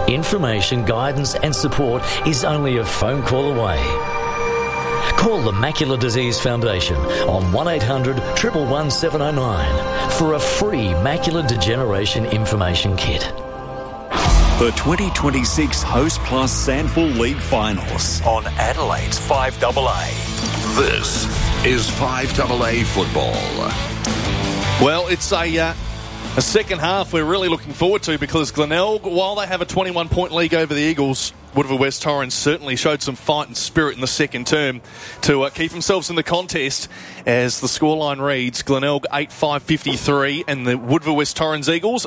Information, guidance and support is only a phone call away. Call the Macular Disease Foundation on 1800 111 709 for a free macular degeneration information kit. The 2026 Host Plus Sandful League Finals on Adelaide's 5AA. This is 5AA football. Well, it's a second half we're really looking forward to because Glenelg, while they have a 21-point lead over the Eagles, Woodville West Torrens certainly showed some fight and spirit in the second term to keep themselves in the contest. As the scoreline reads, Glenelg 8-5-53 and the Woodville West Torrens Eagles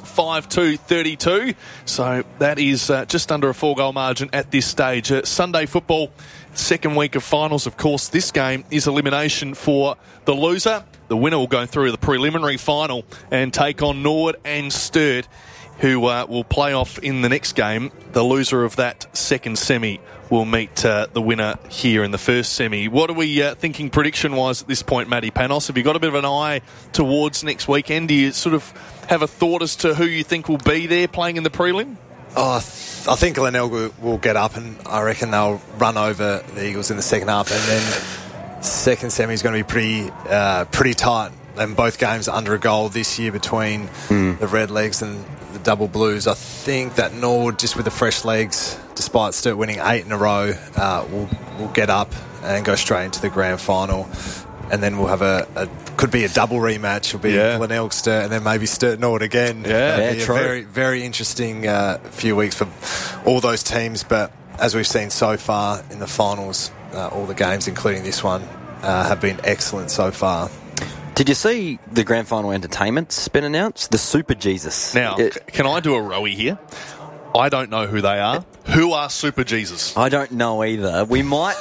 5-2-32. So that is just under a 4-goal margin at this stage. Sunday football, second week of finals. Of course, this game is elimination for the loser. The winner will go through the preliminary final and take on Nord and Sturt, who will play off in the next game. The loser of that second semi will meet the winner here in the first semi. What are we thinking prediction-wise at this point, Matty Panos? Have you got a bit of an eye towards next weekend? Do you sort of have a thought as to who you think will be there playing in the prelim? I think Glenelg will get up, and I reckon they'll run over the Eagles in the second half, and then second semi is going to be pretty tight. And both games are under a goal this year between the Red Legs and the Double Blues. I think that Nord, just with the fresh legs, despite Sturt winning 8 in a row, will get up and go straight into the grand final. And then we'll have could be a double rematch. It'll be Glenelg Sturt and then maybe Sturt Nord again. Yeah, true. A very, very interesting few weeks for all those teams. But as we've seen so far in the finals, all the games, including this one, have been excellent so far. Did you see the grand final entertainment's been announced? The Super Jesus. Now, can I do a rowie here? I don't know who they are. Who are Super Jesus? I don't know either. We might...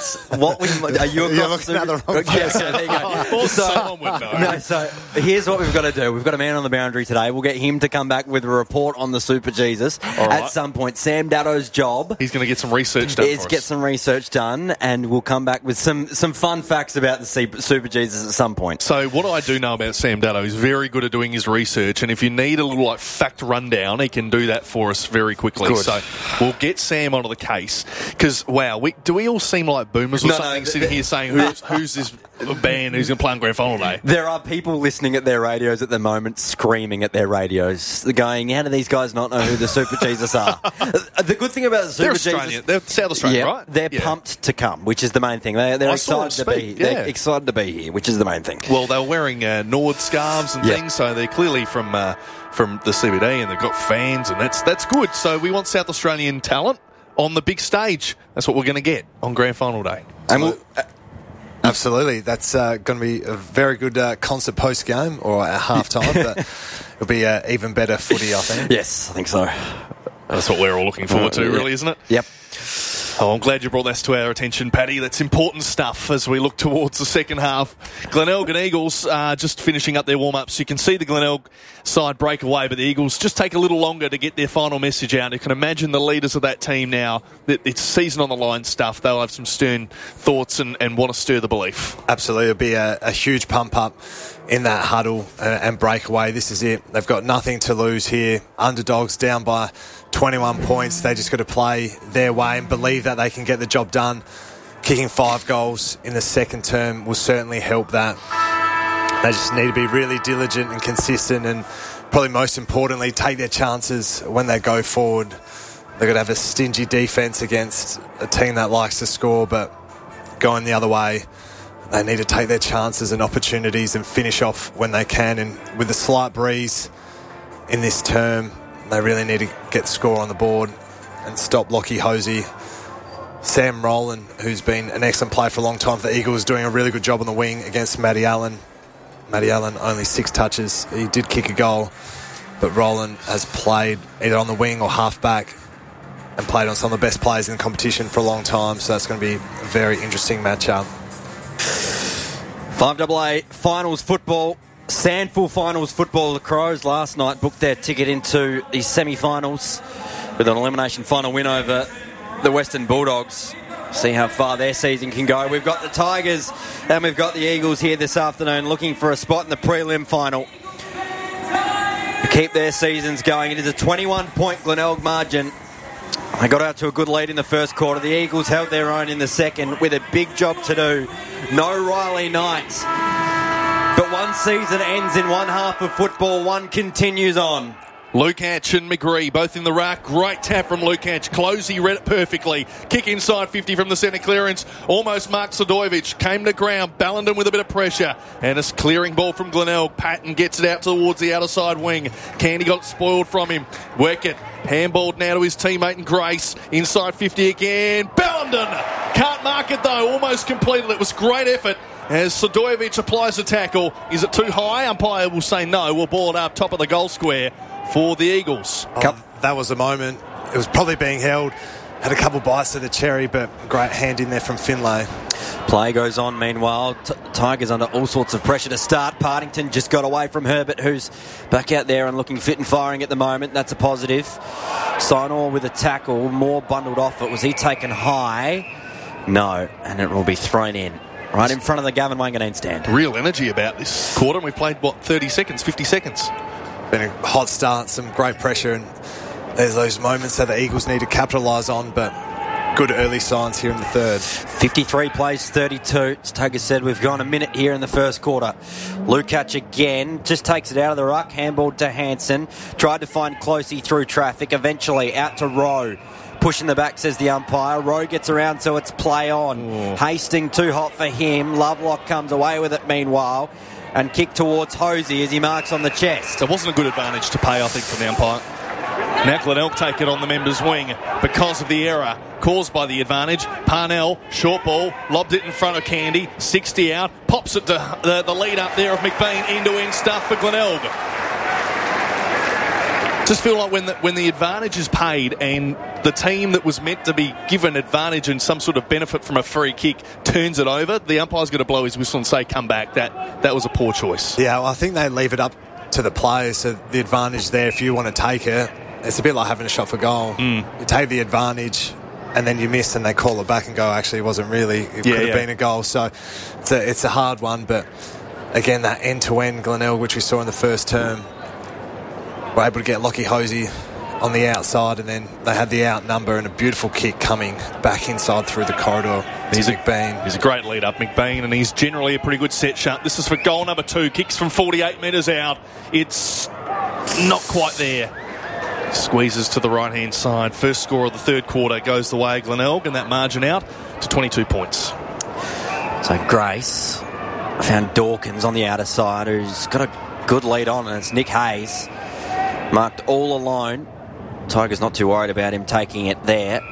Are you You're looking at the wrong person. Yes, there you go. I thought someone would know. No, so here's what we've got to do. We've got a man on the boundary today. We'll get him to come back with a report on the Super Jesus at some point. Sam Datto's job... He's going to get some research done for us. Get some research done, and we'll come back with some fun facts about the Super Jesus at some point. So what I do know about Sam Datto, he's very good at doing his research, and if you need a little fact rundown, he can do that for us very quickly. Good. So we'll get Sam onto the case. Because, wow, do we all seem like boomers or something sitting here saying who's this band who's going to play on grand final day? There are people listening at their radios at the moment screaming at their radios, going, how do these guys not know who the Super Jesus are? The good thing about the Super Jesus... They're South Australian, right? They're pumped to come, which is the main thing. They're excited to be. They're excited to be here, which is the main thing. Well, they were wearing Nord scarves and things, so they're clearly from the CBD, and they've got fans, and that's good. So we want South Australian talent on the big stage. That's what we're going to get on grand final day. And absolutely. That's going to be a very good concert post-game or at half-time, but it'll be even better footy, I think. Yes, I think so. That's what we're all looking forward to, really, isn't it? Yep. Oh, I'm glad you brought this to our attention, Paddy. That's important stuff as we look towards the second half. Glenelg and Eagles just finishing up their warm-ups. You can see the Glenelg side break away, but the Eagles just take a little longer to get their final message out. You can imagine the leaders of that team now, that it's season on the line stuff. They'll have some stern thoughts and want to stir the belief. Absolutely. It'll be a huge pump-up in that huddle and breakaway. This is it. They've got nothing to lose here. Underdogs down by 21 points. They just got to play their way and believe that they can get the job done. Kicking 5 goals in the second term will certainly help that. They just need to be really diligent and consistent, and probably most importantly, take their chances when they go forward. They've got to have a stingy defence against a team that likes to score, but going the other way, they need to take their chances and opportunities and finish off when they can. And with the slight breeze in this term, they really need to get the score on the board and stop Lockie Hosey. Sam Rowland, who's been an excellent player for a long time for the Eagles, doing a really good job on the wing against Matty Allen. Matty Allen, only 6 touches. He did kick a goal, but Rowland has played either on the wing or half-back and played on some of the best players in the competition for a long time, so that's going to be a very interesting matchup. 5AA finals football. Sandful finals football. The Crows last night booked their ticket into the semi-finals with an elimination final win over the Western Bulldogs. See how far their season can go. We've got the Tigers and we've got the Eagles here this afternoon looking for a spot in the prelim final to keep their seasons going. It is a 21-point Glenelg margin They got out to a good lead in the first quarter. The Eagles held their own in the second with a big job to do. No Riley Knight. But one season ends in one half of football. One continues on. Lukac and McGree both in the ruck. Great tap from Lukac. Closey read it perfectly. Kick inside 50 from the centre clearance. Almost marked Sadojevic. Came to ground. Ballenden with a bit of pressure. And a clearing ball from Glenelg. Patton gets it out towards the outer side wing. Candy got it spoiled from him. Weckett handballed now to his teammate and Grace. Inside 50 again. Ballenden can't mark it though. Almost completed. It was great effort. As Sadojevic applies the tackle. Is it too high? Umpire will say no. We'll ball it up top of the goal square for the Eagles. That was a moment. It was probably being held. Had a couple bites of the cherry, but great hand in there from Finlay. Play goes on meanwhile. Tigers under all sorts of pressure to start. Partington just got away from Herbert, who's back out there and looking fit and firing at the moment. That's a positive. Sinor with a tackle. More bundled off it. Was he taken high? No. And it will be thrown in. Right in front of the Gavin Wanganeen stand. Real energy about this quarter. We've played, 30 seconds, 50 seconds. Been a hot start, some great pressure, and there's those moments that the Eagles need to capitalise on, but good early signs here in the third. 53 plays 32. As Toga said, we've gone a minute here in the first quarter. Lukac again just takes it out of the ruck. Handballed to Hansen. Tried to find Closey through traffic. Eventually out to Rowe. Pushing the back, says the umpire. Rowe gets around, so it's play on. Ooh. Hastings too hot for him. Lovelock comes away with it meanwhile. And kick towards Hosey as he marks on the chest. It wasn't a good advantage to pay, I think, from the umpire. Now Glenelg take it on the members' wing because of the error caused by the advantage. Parnell, short ball, lobbed it in front of Candy. 60 out, pops it to the lead up there of McBean. End-to-end stuff for Glenelg. Just feel like when the advantage is paid and the team that was meant to be given advantage and some sort of benefit from a free kick turns it over, the umpire's going to blow his whistle and say, come back. That was a poor choice. Yeah, well, I think they leave it up to the players. So the advantage there, if you want to take it, it's a bit like having a shot for goal. You take the advantage and then you miss and they call it back and go, actually, it wasn't really. It could have been a goal. So it's a hard one. But again, that end-to-end Glenelg, which we saw in the first term, were able to get Lockie Hosey on the outside, and then they had the out number and a beautiful kick coming back inside through the corridor to McBean. He's a great lead up, McBean, and he's generally a pretty good set shot. This is for goal number 2. Kicks from 48 metres out. It's not quite there. Squeezes to the right-hand side. First score of the third quarter goes the way of Glenelg, and that margin out to 22 points. So Grace found Dawkins on the outer side, who's got a good lead on, and it's Nick Hayes. Marked all alone. Tiger's not too worried about him taking it there.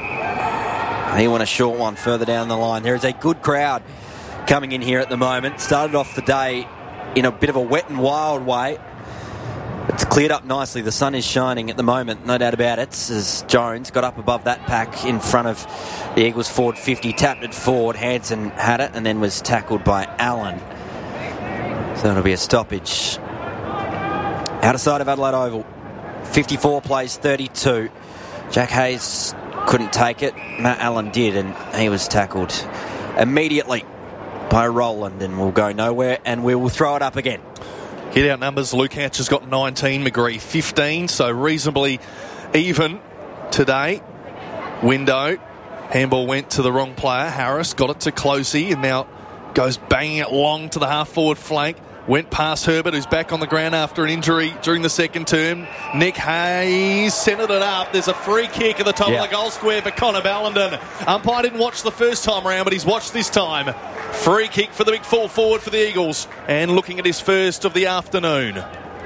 He won a short one further down the line. There is a good crowd coming in here at the moment. Started off the day in a bit of a wet and wild way. It's cleared up nicely. The sun is shining at the moment, no doubt about it, as Jones got up above that pack in front of the Eagles forward 50, tapped it forward. Hansen had it and then was tackled by Allen. So it'll be a stoppage. Outer side of Adelaide Oval. 54 plays 32. Jack Hayes couldn't take it. Matt Allen did, and he was tackled immediately by Roland, and will go nowhere, and we will throw it up again. Hit out numbers. Lukac has got 19, McGree 15, so reasonably even today. Window. Handball went to the wrong player. Harris got it to Closey, and now goes banging it long to the half-forward flank. Went past Herbert, who's back on the ground after an injury during the second term. Nick Hayes centred it up. There's a free kick at the top of the goal square for Connor Ballenden. Umpire didn't watch the first time around, but he's watched this time. Free kick for the big full forward for the Eagles, and looking at his first of the afternoon.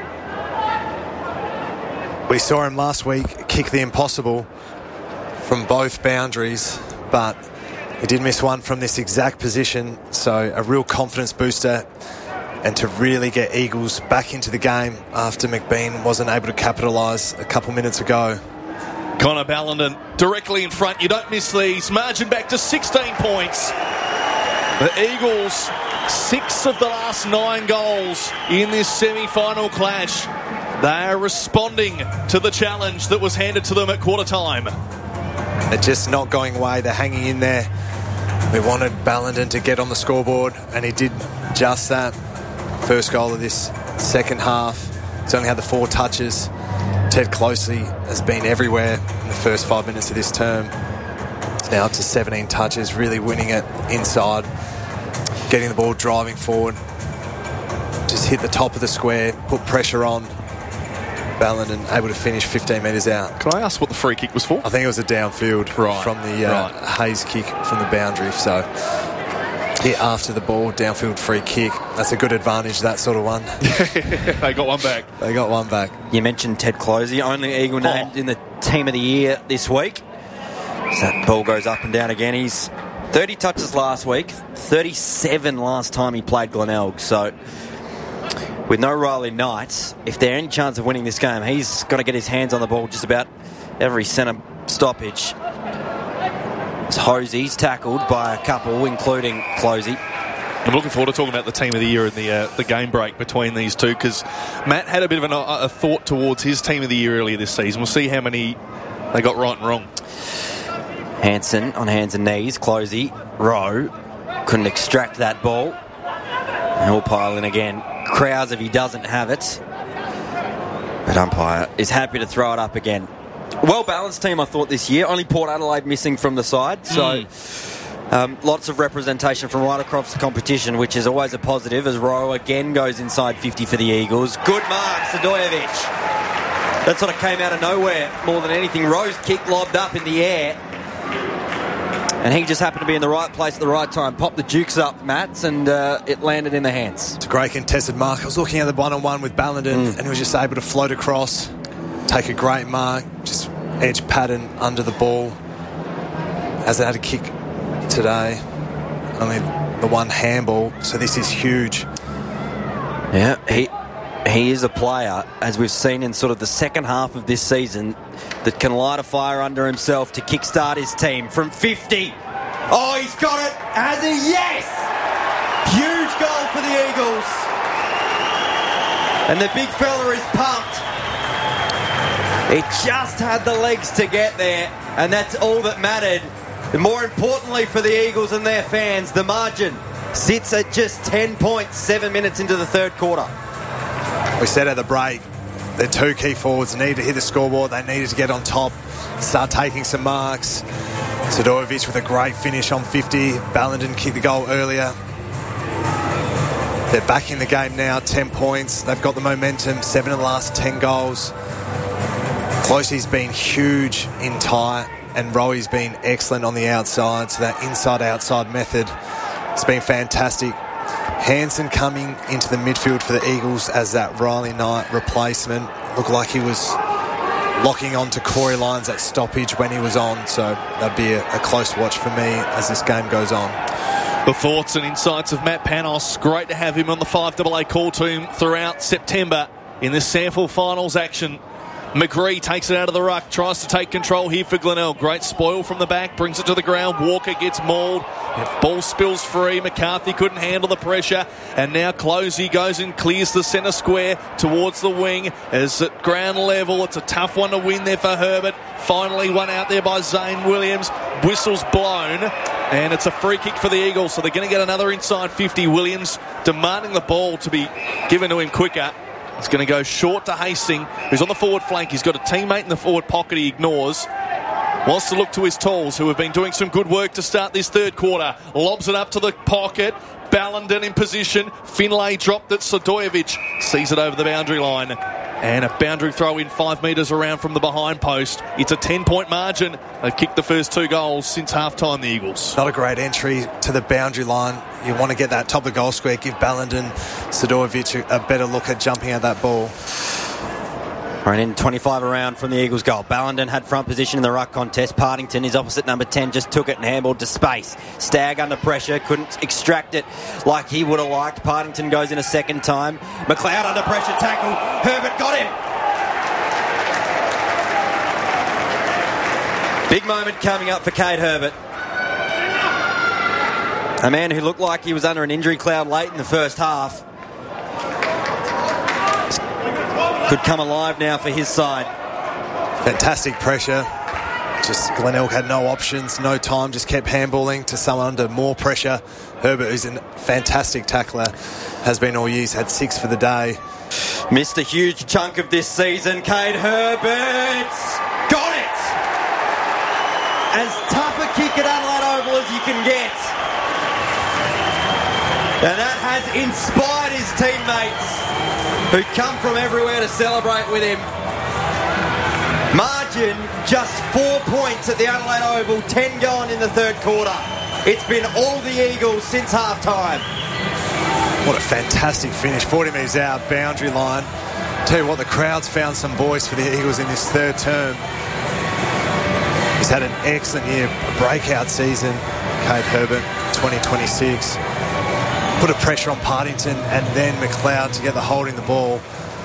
We saw him last week kick the impossible from both boundaries, but he did miss one from this exact position, so a real confidence booster. And to really get Eagles back into the game after McBean wasn't able to capitalise a couple minutes ago. Connor Ballenden directly in front. You don't miss these. Margin back to 16 points. The Eagles, 6 of the last 9 goals in this semi-final clash. They are responding to the challenge that was handed to them at quarter time. They're just not going away. They're hanging in there. We wanted Ballenden to get on the scoreboard, and he did just that. First goal of this second half. He's only had the 4 touches. Ted Closely has been everywhere in the first 5 minutes of this term. He's now up to 17 touches, really winning it inside, getting the ball, driving forward. Just hit the top of the square, put pressure on. Ballenden able to finish 15 metres out. Can I ask what the free kick was for? I think it was a downfield from the Hayes kick from the boundary. So hit after the ball, downfield free kick. That's a good advantage, that sort of one. They got one back. They got one back. You mentioned Ted Closey, only Eagle named in the Team of the Year this week. So that ball goes up and down again. He's 30 touches last week, 37 last time he played Glenelg. So with no Riley Knight, if there's any chance of winning this game, he's got to get his hands on the ball just about every centre stoppage. Hosey's tackled by a couple, including Closey. I'm looking forward to talking about the Team of the Year and the game break between these two, because Matt had a bit of a thought towards his Team of the Year earlier this season. We'll see how many they got right and wrong. Hansen on hands and knees. Closey, Rowe, couldn't extract that ball. And he'll pile in again. Krause if he doesn't have it. But umpire is happy to throw it up again. Well-balanced team, I thought, this year. Only Port Adelaide missing from the side. So lots of representation from right across the competition, which is always a positive, as Rowe again goes inside 50 for the Eagles. Good mark, Sadojevic. That sort of came out of nowhere more than anything. Rowe's kick lobbed up in the air. And he just happened to be in the right place at the right time. Popped the dukes up, Mats, and it landed in the hands. It's a great contested mark. I was looking at the one-on-one with Ballenden, and he was just able to float across, take a great mark, just edge pattern under the ball. Hasn't had a kick today. Only the one handball, so this is huge. Yeah, he is a player, as we've seen in sort of the second half of this season, that can light a fire under himself to kickstart his team from 50. Oh, he's got it. Has he? Yes! Huge goal for the Eagles. And the big fella is pumped. He just had the legs to get there, and that's all that mattered. And more importantly for the Eagles and their fans, the margin sits at just 10 points, 7 minutes into the third quarter. We said at the break, the two key forwards needed to hit the scoreboard. They needed to get on top, start taking some marks. Sadojevic with a great finish on 50. Ballenden kicked the goal earlier. They're back in the game now, 10 points. They've got the momentum, 7 of the last 10 goals. Closey's been huge in tie, and Rowe's been excellent on the outside. So that inside-outside method has been fantastic. Hansen coming into the midfield for the Eagles as that Riley Knight replacement. Looked like he was locking on to Corey Lyons at stoppage when he was on, so that'd be a close watch for me as this game goes on. The thoughts and insights of Matt Panos. Great to have him on the 5AA call team throughout September in this SANFL finals action. McGree takes it out of the ruck, tries to take control here for Glenelg. Great spoil from the back, brings it to the ground. Walker gets mauled. Ball spills free. McCarthy couldn't handle the pressure. And now Closey goes and clears the centre square towards the wing. As at ground level, it's a tough one to win there for Herbert. Finally one out there by Zane Williams. Whistle's blown. And it's a free kick for the Eagles. So they're going to get another inside 50. Williams demanding the ball to be given to him quicker. It's going to go short to Hastings, who's on the forward flank. He's got a teammate in the forward pocket he ignores. Wants to look to his tools, who have been doing some good work to start this third quarter. Lobs it up to the pocket. Ballenden in position. Finlay dropped it. Sadojevic sees it over the boundary line. And a boundary throw in 5 metres around from the behind post. It's a 10-point margin. They've kicked the first 2 goals since half-time, the Eagles. Not a great entry to the boundary line. You want to get that top of the goal square, give Ballenden, Sadojevic a better look at jumping at that ball. Right in 25 around from the Eagles' goal. Ballenden had front position in the ruck contest. Partington, his opposite number 10, just took it and handballed to space. Stagg under pressure, couldn't extract it like he would have liked. Partington goes in a second time. McLeod under pressure, tackle. Herbert got him. Big moment coming up for Cade Herbert. A man who looked like he was under an injury cloud late in the first half. Could come alive now for his side. Fantastic pressure. Just Glenelg had no options, no time, just kept handballing to someone under more pressure. Herbert, who's a fantastic tackler, has been all year. He's had 6 for the day. Missed a huge chunk of this season. Cade Herbert got it! As tough a kick at Adelaide Oval as you can get. And that has inspired his teammates who come from everywhere to celebrate with him. Margin just 4 points at the Adelaide Oval, 10 gone in the third quarter. It's been all the Eagles since half-time. What a fantastic finish. 40 metres out, boundary line. Tell you what, the crowd's found some voice for the Eagles in this third term. He's had an excellent year, a breakout season. Cade Herbert, 2026. Put a pressure on Partington and then McLeod to get the holding the ball.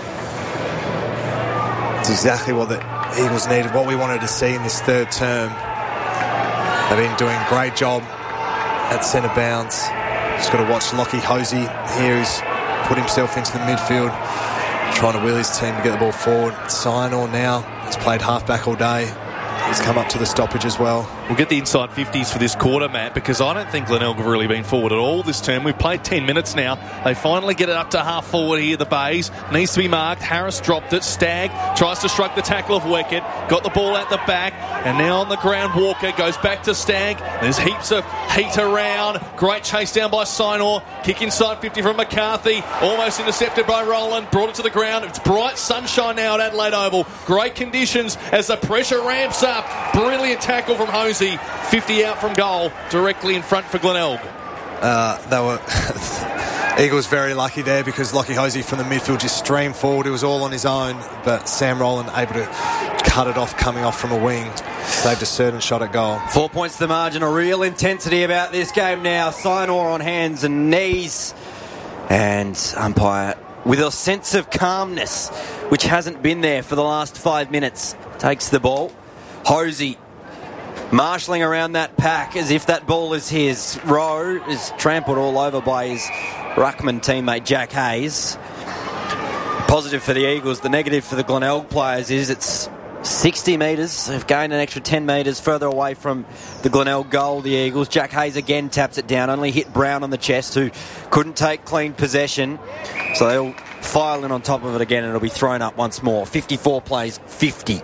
It's exactly what the Eagles needed, what we wanted to see in this third term. They've been doing a great job at centre bounce. Just got to watch Lockie Hosey here, who's put himself into the midfield, trying to wheel his team to get the ball forward. Signor now, he's played halfback all day. He's come up to the stoppage as well. We'll get the inside 50s for this quarter, Matt, because I don't think Glenelg have really been forward at all this term. We've played 10 minutes now. They finally get it up to half forward here, the Bays. Needs to be marked. Harris dropped it. Stagg tries to shrug the tackle of Weckett. Got the ball at the back. And now on the ground, Walker goes back to Stagg. There's heaps of heat around. Great chase down by Signor. Kick inside 50 from McCarthy. Almost intercepted by Roland. Brought it to the ground. It's bright sunshine now at Adelaide Oval. Great conditions as the pressure ramps up. Brilliant tackle from Hosey. 50 out from goal, directly in front for Glenelg. They were Eagles very lucky there because Lockie Hosey from the midfield just streamed forward. It was all on his own, but Sam Rowland able to cut it off coming off from a wing. Saved a certain shot at goal. 4 points to the margin. A real intensity about this game now. Signor on hands and knees. And umpire with a sense of calmness, which hasn't been there for the last 5 minutes, takes the ball. Hosey marshalling around that pack as if that ball is his. Rowe is trampled all over by his ruckman teammate Jack Hayes. Positive for the Eagles. The negative for the Glenelg players is it's 60 metres. They've gained an extra 10 metres further away from the Glenelg goal, the Eagles. Jack Hayes again taps it down. Only hit Brown on the chest, who couldn't take clean possession. So they'll file in on top of it again and it'll be thrown up once more. 54 plays, 50.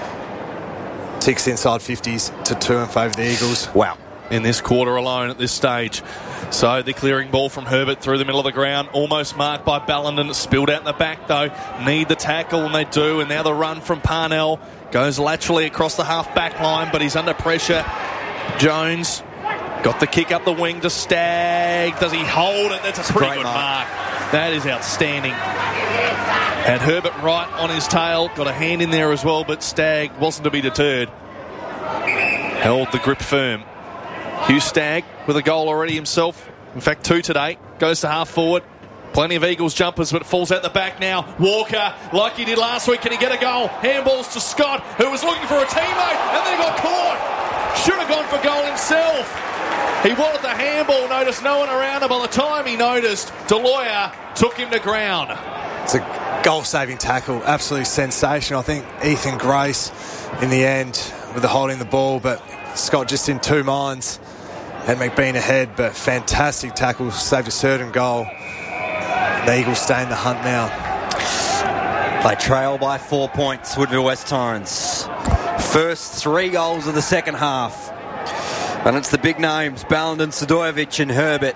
6 inside 50s to 2 in favour of the Eagles. Wow. In this quarter alone at this stage. So the clearing ball from Herbert through the middle of the ground, almost marked by Ballenden. Spilled out in the back though. Need the tackle and they do. And now the run from Parnell goes laterally across the half back line, but he's under pressure. Jones got the kick up the wing to Stagg. Does he hold it? That's a pretty good mark. That is outstanding. Had Herbert right on his tail, got a hand in there as well, but Stagg wasn't to be deterred. Held the grip firm. Hugh Stagg with a goal already himself. In fact, 2 today. Goes to half forward. Plenty of Eagles jumpers, but it falls out the back now. Walker, like he did last week, can he get a goal? Handballs to Scott, who was looking for a teammate, and then he got caught. Should have gone for goal himself. He wanted the handball, noticed no one around him. By the time he noticed, Deloya took him to ground. It's a goal-saving tackle, absolutely sensational. I think Ethan Grace in the end with the holding the ball, but Scott just in 2 minds. Had McBean ahead, but fantastic tackle, saved a certain goal. The Eagles stay in the hunt now. They trail by 4 points, Woodville West Torrens. First 3 goals of the second half. And it's the big names, Ballenden, Sadojevic and Herbert.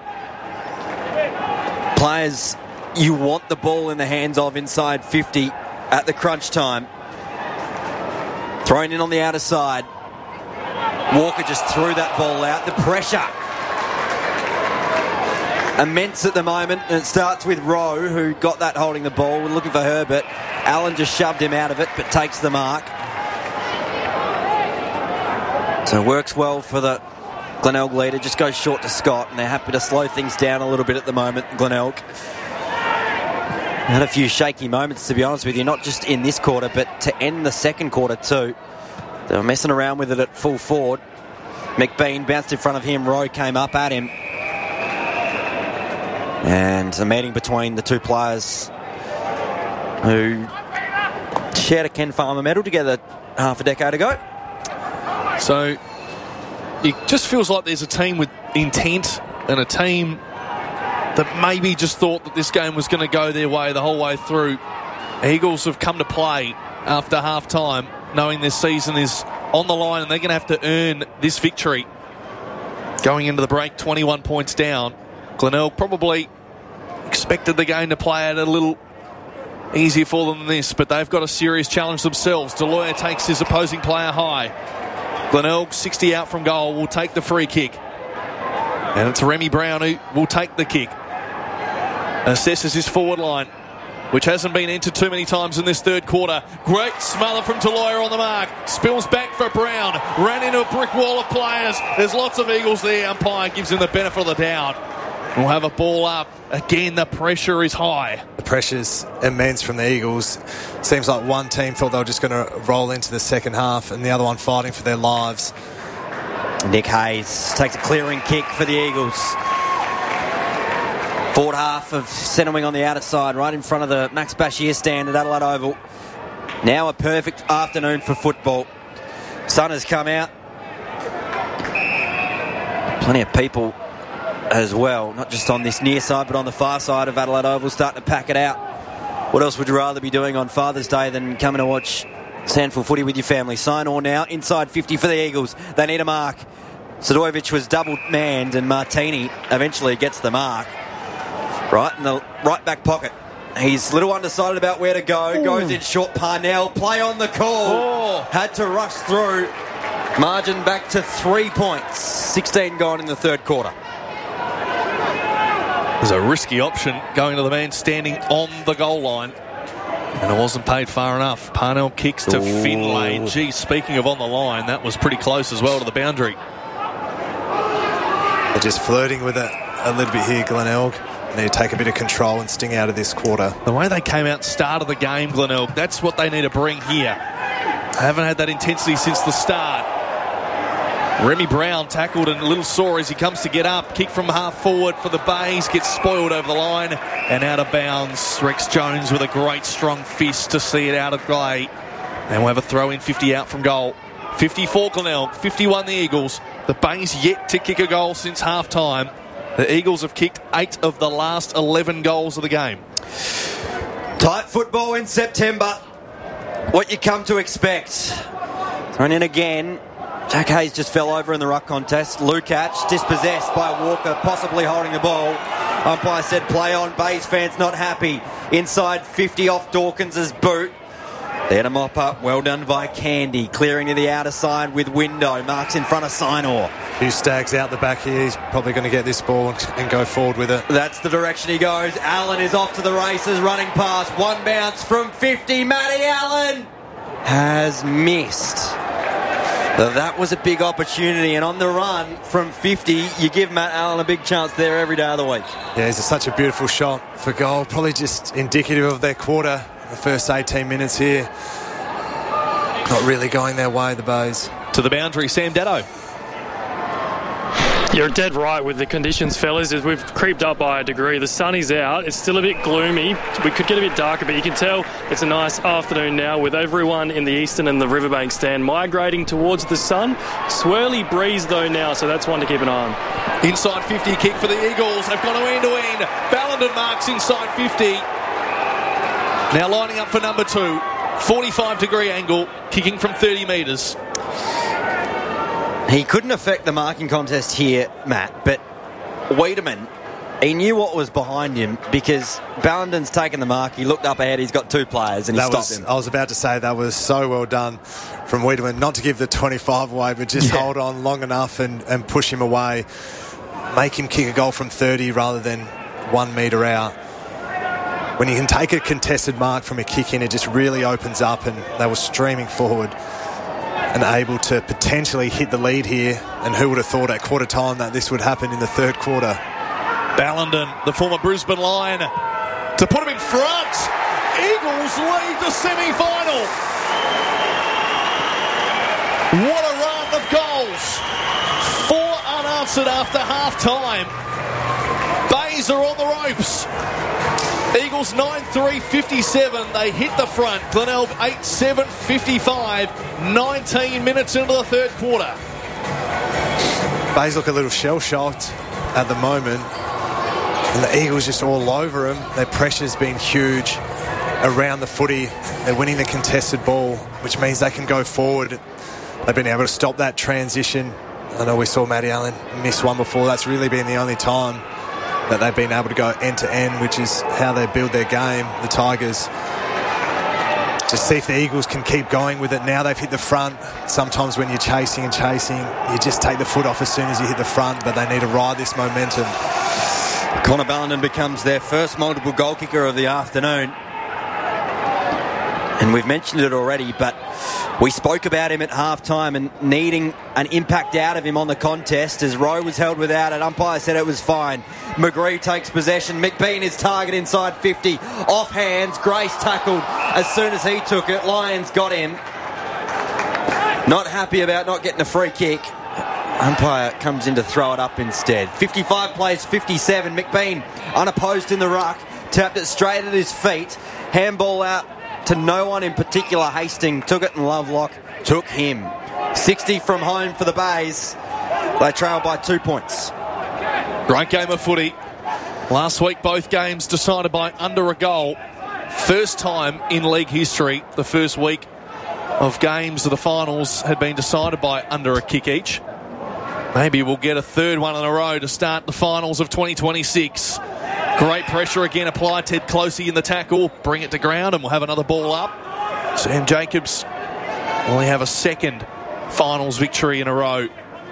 Players you want the ball in the hands of inside 50 at the crunch time. Thrown in on the outer side. Walker just threw that ball out. The pressure immense at the moment, and it starts with Rowe, who got that holding the ball. We're looking for Herbert. Allen just shoved him out of it, but takes the mark. So it works well for the Glenelg leader. Just goes short to Scott, and they're happy to slow things down a little bit at the moment, Glenelg. Had a few shaky moments, to be honest with you, not just in this quarter, but to end the second quarter too. They were messing around with it at full forward. McBean bounced in front of him. Rowe came up at him. And a meeting between the two players who shared a Ken Farmer medal together half a decade ago. So it just feels like there's a team with intent and a team that maybe just thought that this game was going to go their way the whole way through. Eagles have come to play after half-time, knowing their season is on the line and they're going to have to earn this victory. Going into the break, 21 points down. Glenelg probably expected the game to play out a little easier for them than this, but they've got a serious challenge themselves. Deloya takes his opposing player high. Glenelg, 60 out from goal, will take the free kick. And it's Remy Brown who will take the kick. Assesses his forward line, which hasn't been entered too many times in this third quarter. Great smother from Deloya on the mark. Spills back for Brown. Ran into a brick wall of players. There's lots of Eagles there. Umpire gives him the benefit of the doubt. We'll have a ball up. Again, the pressure is high. The pressure's immense from the Eagles. Seems like one team thought they were just going to roll into the second half and the other one fighting for their lives. Nick Hayes takes a clearing kick for the Eagles. Forward half of centering on the outer side, right in front of the Max Bashir stand at Adelaide Oval. Now a perfect afternoon for football. Sun has come out. Plenty of people as well, not just on this near side but on the far side of Adelaide Oval, starting to pack it out. What else would you rather be doing on Father's Day than coming to watch Sandful footy with your family? Signor now, inside 50 for the Eagles. They need a mark. Sadojevic was double manned and Martini eventually gets the mark. Right in the right back pocket. He's a little undecided about where to go. Ooh. Goes in short. Parnell, play on the call. Had to rush through. Margin back to 3 points. 16 gone in the third quarter. There's a risky option going to the man standing on the goal line. And it wasn't paid far enough. Parnell kicks to Finlay. Gee, speaking of on the line, that was pretty close as well to the boundary. They're just flirting with it a little bit here, Glenelg. They need to take a bit of control and sting out of this quarter. The way they came out start of the game, Glenelg, that's what they need to bring here. They haven't had that intensity since the start. Remy Brown tackled and a little sore as he comes to get up. Kick from half forward for the Bays. Gets spoiled over the line and out of bounds. Rex Jones with a great strong fist to see it out of play. And we'll have a throw in, 50 out from goal. 54 Glenelg, 51 the Eagles. The Bays yet to kick a goal since half time. The Eagles have kicked 8 of the last 11 goals of the game. Tight football in September. What you come to expect. Thrown in again. Jack Hayes just fell over in the ruck contest. Lukac dispossessed by Walker, possibly holding the ball. Umpire said play on. Bays fans not happy. Inside 50 off Dawkins' boot. There to mop up. Well done by Candy. Clearing to the outer side with Window. Marks in front of Signor. Hugh Staggs out the back here. He's probably going to get this ball and go forward with it. That's the direction he goes. Allen is off to the races, running past. One bounce from 50. Matty Allen has missed. That was a big opportunity, and on the run from 50, you give Matt Allen a big chance there every day of the week. Yeah, it's such a beautiful shot for goal. Probably just indicative of their quarter, the first 18 minutes here. Not really going their way, the Bays. To the boundary, Sam Datto. You're dead right with the conditions, fellas. As we've creeped up by a degree. The sun is out. It's still a bit gloomy. We could get a bit darker, but you can tell it's a nice afternoon now with everyone in the Eastern and the Riverbank stand migrating towards the sun. Swirly breeze, though, now, so that's one to keep an eye on. Inside 50 kick for the Eagles. They've gone end-to-end. Ballenden marks inside 50. Now lining up for number 2. 45-degree angle, kicking from 30 metres. He couldn't affect the marking contest here, Matt, but Wiedemann, he knew what was behind him because Ballenden's taken the mark. He looked up ahead. He's got 2 players and he stopped him. I was about to say that was so well done from Wiedemann, not to give the 25 away, but just hold on long enough and push him away. Make him kick a goal from 30 rather than 1 metre out. When you can take a contested mark from a kick in, it just really opens up, and they were streaming forward and able to potentially hit the lead here. And who would have thought at quarter time that this would happen in the third quarter? Ballenden, the former Brisbane Lion, to put him in front. Eagles lead the semi-final. What a run of goals. 4 unanswered after half-time. Bays are on the ropes. Eagles 9-3-57. They hit the front. Glenelg 8-7-55. 19 minutes into the third quarter. Bays look a little shell-shocked at the moment. And the Eagles just all over them. Their pressure's been huge. around the footy. They're winning the contested ball, which means they can go forward. They've been able to stop that transition. I know we saw Matty Allen miss one before. That's really been the only time that they've been able to go end to end, which is how they build their game, the Tigers. Just see if the Eagles can keep going with it. Now they've hit the front. Sometimes when you're chasing, you just take the foot off as soon as you hit the front, but they need to ride this momentum. Connor Ballenden becomes their first multiple goal kicker of the afternoon. And we've mentioned it already, but we spoke about him at halftime and needing an impact out of him on the contest as Rowe was held without it. Umpire said it was fine. McGree takes possession. McBean is target inside 50. Off hands. Grace tackled as soon as he took it. Lyons got him. Not happy about not getting a free kick. Umpire comes in to throw it up instead. 55 plays 57. McBean unopposed in the ruck. Tapped it straight at his feet. Handball out to no one in particular. Hastings took it and Lovelock took him. 60 from home for the Bays. They trail by 2 points. Great game of footy. Last week both games decided by under a goal. First time in league history the first week of games of the finals had been decided by under a kick each. Maybe we'll get a third one in a row to start the finals of 2026. Great pressure again applied. Ted Closey in the tackle. Bring it to ground and we'll have another ball up. Sam Jacobs will only have a second finals victory in a row.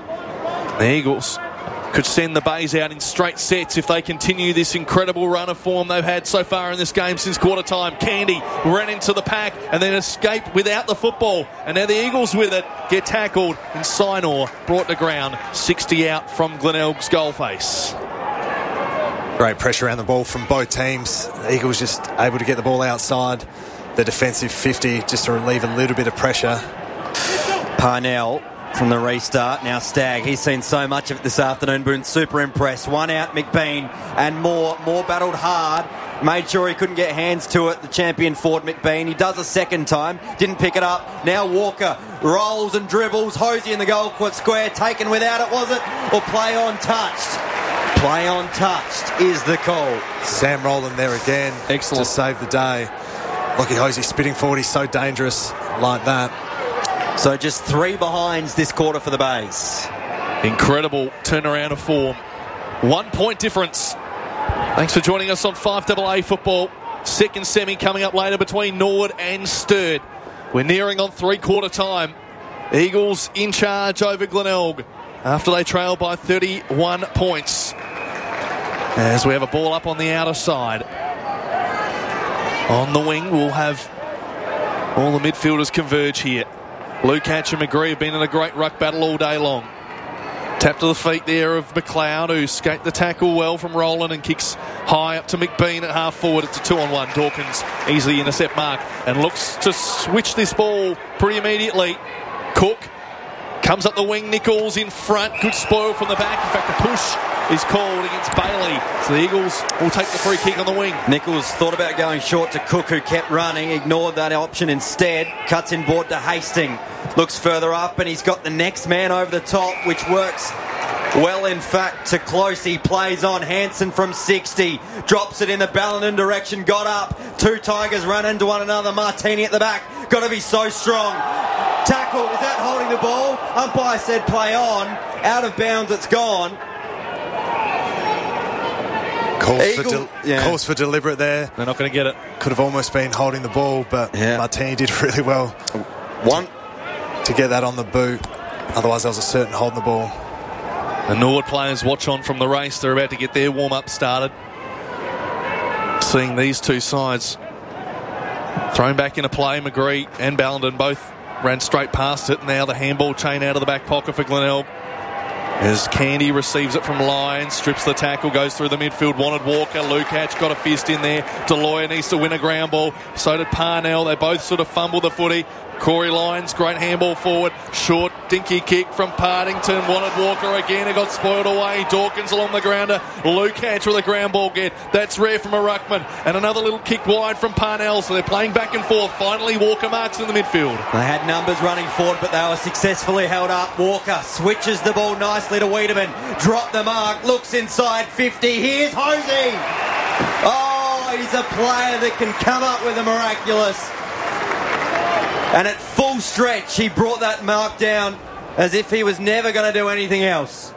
The Eagles could send the Bays out in straight sets if they continue this incredible run of form they've had so far in this game since quarter time. Candy ran into the pack and then escaped without the football. And now the Eagles with it get tackled and Sinor brought to ground. 60 out from Glenelg's goalface. Great pressure around the ball from both teams. The Eagles just able to get the ball outside the defensive 50 just to relieve a little bit of pressure. Parnell from the restart. Now Stagg. He's seen so much of it this afternoon. Been super impressed. One out McBean and more battled hard. Made sure he couldn't get hands to it. The champion Ford McBean. He does a second time. Didn't pick it up. Now Walker rolls and dribbles. Hosey in the goal square. Taken without it, was it? Or play on touched? Play on touched is the call. Sam Rowland there again. Excellent. To save the day. Lockie Hosey spitting forward. He's so dangerous like that. So just 3 behinds this quarter for the Bays. Incredible turnaround of form. 1 point difference. Thanks for joining us on 5AA Football. Second semi coming up later between Norwood and Sturt. We're nearing on 3/4 time. Eagles in charge over Glenelg after they trail by 31 points. As we have a ball up on the outer side. On the wing, we'll have all the midfielders converge here. Lukacs and McGree have been in a great ruck battle all day long. Tap to the feet there of McLeod, who escaped the tackle well from Rowland and kicks high up to McBean at half forward. It's a 2-on-1. Dawkins easily intercept mark and looks to switch this ball pretty immediately. Cook comes up the wing. Nichols in front. Good spoil from the back. In fact, the push is called against Bailey. So the Eagles will take the free kick on the wing. Nichols thought about going short to Cook, who kept running, ignored that option instead. Cuts in board to Hastings. Looks further up and he's got the next man over the top, which works well, in fact, to close. He plays on. Hansen from 60. Drops it in the Ballenden direction. Got up. 2 Tigers run into one another. Martini at the back. Got to be so strong. Tackle. Is that holding the ball? Umpire said play on. Out of bounds. It's gone. Calls for deliberate there. They're not going to get it. Could have almost been holding the ball, but Martini did really well. One to get that on the boot. Otherwise, there was a certain holding the ball. The Norwood players watch on from the race. They're about to get their warm-up started. Seeing these two sides thrown back into play. McGree and Ballenden both ran straight past it. Now the handball chain out of the back pocket for Glenelg. As Candy receives it from Lyons, strips the tackle, goes through the midfield, wanted Walker. Lukacs got a fist in there. Deloya needs to win a ground ball. So did Parnell. They both sort of fumbled the footy. Corey Lyons, great handball forward. Short, dinky kick from Partington. Wanted Walker again. It got spoiled away. Dawkins along the grounder. Lukacs with a ground ball get. That's rare from a ruckman. And another little kick wide from Parnell. So they're playing back and forth. Finally, Walker marks in the midfield. They had numbers running forward, but they were successfully held up. Walker switches the ball nicely to Wiedemann. Drop the mark. Looks inside 50. Here's Hosey. Oh, Oh, he's a player that can come up with a miraculous. And at full stretch, he brought that mark down as if he was never going to do anything else.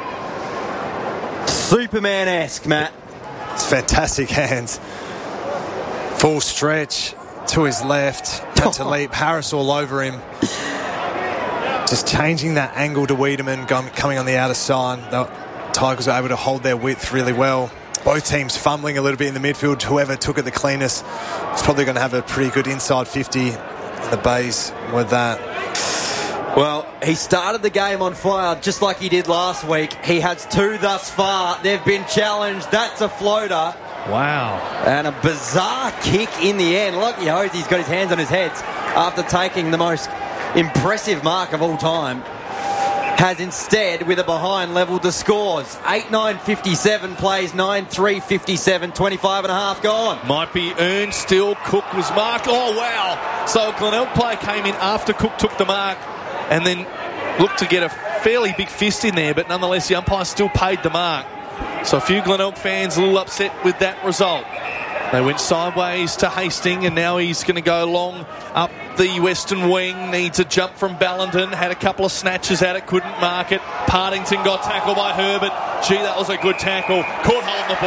Superman-esque, Matt. It's fantastic hands. Full stretch to his left. Had to leap. Harris all over him. Just changing that angle to Wiedemann, coming on the outer side. The Tigers were able to hold their width really well. Both teams fumbling a little bit in the midfield. Whoever took it the cleanest is probably going to have a pretty good inside 50 in the Bays with that. Well, he started the game on fire just like he did last week. He has 2 thus far. They've been challenged. That's a floater. Wow. And a bizarre kick in the end. Lucky Hosey's got his hands on his heads after taking the most impressive mark of all time. Has instead, with a behind, levelled the scores. 8-9-57 plays, 9-3-57, 25 and a half gone. Might be earned still. Cook was marked. Oh, wow. So a Glenelg player came in after Cook took the mark and then looked to get a fairly big fist in there, but nonetheless the umpire still paid the mark. So a few Glenelg fans a little upset with that result. They went sideways to Hastings, and now he's going to go long up the western wing. Needs a jump from Ballenden. Had a couple of snatches at it, couldn't mark it. Partington got tackled by Herbert. Gee, that was a good tackle. Caught hold of the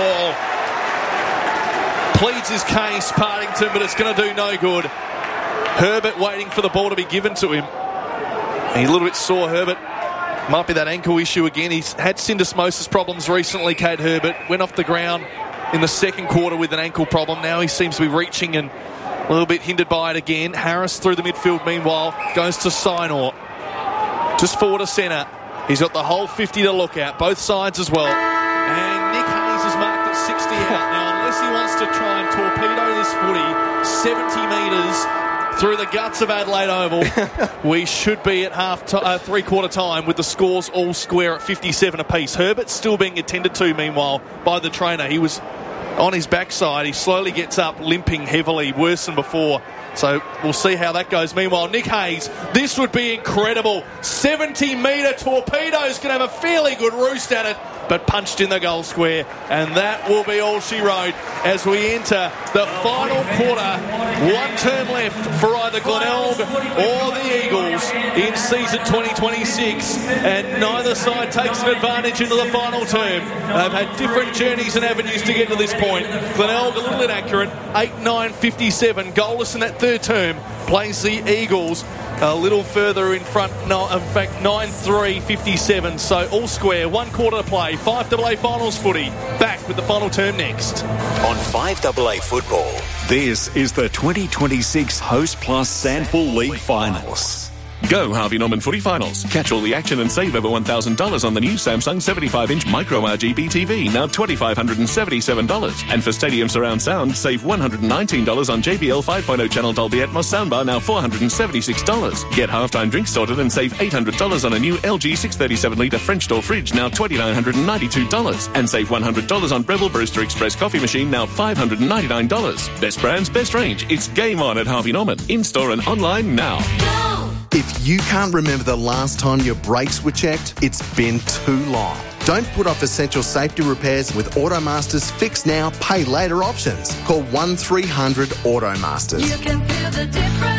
ball. Pleads his case, Partington, but it's going to do no good. Herbert waiting for the ball to be given to him. He's a little bit sore, Herbert. Might be that ankle issue again. He's had syndesmosis problems recently, Cade Herbert. Went off the ground in the second quarter with an ankle problem. Now he seems to be reaching and a little bit hindered by it again. Harris through the midfield, meanwhile, goes to Sinor. Just forward to centre. He's got the whole 50 to look at, both sides as well. And Nick Hayes is marked at 60 out. Now, unless he wants to try and torpedo this footy 70 metres through the guts of Adelaide Oval, we should be at three-quarter time with the scores all square at 57 apiece. Herbert's still being attended to, meanwhile, by the trainer. He was on his backside. He slowly gets up, limping heavily, worse than before. So we'll see how that goes. Meanwhile, Nick Hayes, this would be incredible. 70-metre torpedo's going to have a fairly good roost at it, but punched in the goal square. And that will be all she wrote as we enter the final quarter. One term left for either Glenelg or the Eagles in season 2026. And neither side takes an advantage into the final term. They've had different journeys and avenues to get to this point. Glenelg a little inaccurate. 8-9-57. Goalless in that third term. Plays the Eagles a little further in front. No, in fact, 9-3-57. So all square. 1 quarter to play. 5AA finals footy. Back with the final term next. On 5AA football, this is the 2026 Host Plus Sandful League Finals. Go Harvey Norman Footy Finals. Catch all the action and save over $1,000 on the new Samsung 75-inch Micro RGB TV, now $2,577. And for Stadium Surround Sound, save $119 on JBL 5.0 channel Dolby Atmos soundbar, now $476. Get halftime drinks sorted and save $800 on a new LG 637-litre French door fridge, now $2,992. And save $100 on Breville Brewster Express coffee machine, now $599. Best brands, best range. It's game on at Harvey Norman. In-store and online now. If you can't remember the last time your brakes were checked, it's been too long. Don't put off essential safety repairs with Automaster's Fix Now, Pay Later options. Call 1300 Automasters. You can feel the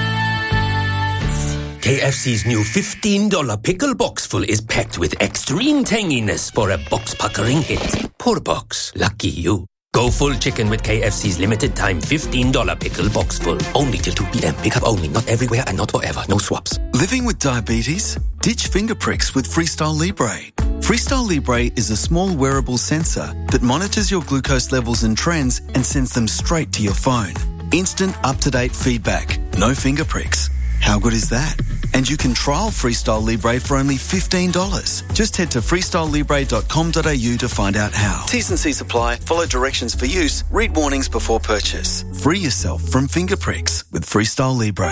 difference. KFC's new $15 pickle box full is packed with extreme tanginess for a box-puckering hit. Poor box. Lucky you. Go full chicken with KFC's limited time $15 pickle box full. Only till 2 p.m. Pick up only. Not everywhere and not forever. No swaps. Living with diabetes? Ditch finger pricks with Freestyle Libre. Freestyle Libre is a small wearable sensor that monitors your glucose levels and trends and sends them straight to your phone. Instant up-to-date feedback. No finger pricks. How good is that? And you can trial Freestyle Libre for only $15. Just head to freestylelibre.com.au to find out how. T's and C's apply. Follow directions for use. Read warnings before purchase. Free yourself from finger pricks with Freestyle Libre.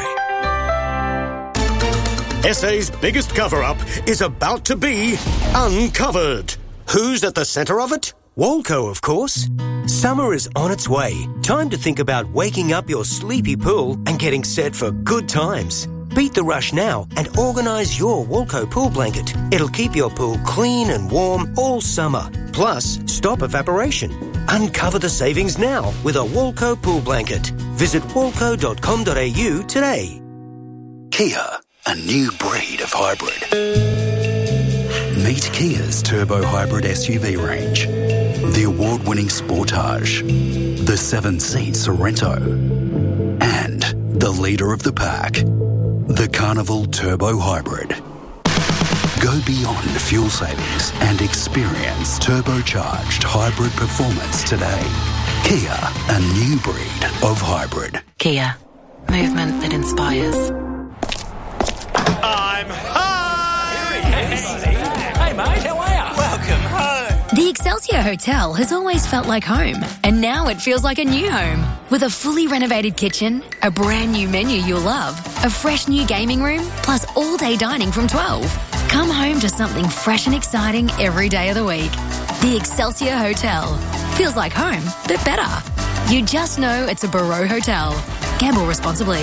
SA's biggest cover-up is about to be uncovered. Who's at the centre of it? Walco, of course. Summer is on its way. Time to think about waking up your sleepy pool and getting set for good times. Beat the rush now and organise your Walco pool blanket. It'll keep your pool clean and warm all summer. Plus, stop evaporation. Uncover the savings now with a Walco pool blanket. Visit walco.com.au today. Kia, a new breed of hybrid. Meet Kia's turbo hybrid SUV range. The award-winning Sportage, the 7-seat Sorento, and the leader of the pack, the Carnival Turbo Hybrid. Go beyond fuel savings and experience turbocharged hybrid performance today. Kia, a new breed of hybrid. Kia, movement that inspires. I'm home! Hey mate, how are you? Welcome home! The Excelsior Hotel has always felt like home, and now it feels like a new home. With a fully renovated kitchen, a brand new menu you'll love, a fresh new gaming room, plus all-day dining from 12. Come home to something fresh and exciting every day of the week. The Excelsior Hotel. Feels like home, but better. You just know it's a Barreau Hotel. Gamble responsibly.